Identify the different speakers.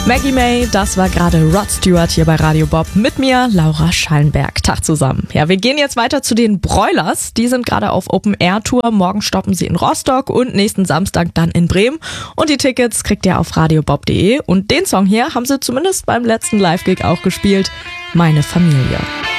Speaker 1: Maggie May, das war gerade Rod Stewart hier bei Radio Bob mit mir, Laura Schallenberg. Tag zusammen. Ja, wir gehen jetzt weiter zu den Broilers. Die sind gerade auf Open-Air-Tour. Morgen stoppen sie in Rostock und nächsten Samstag dann in Bremen. Und die Tickets kriegt ihr auf radiobob.de. Und den Song hier haben sie zumindest beim letzten Live-Gig auch gespielt. Meine Familie.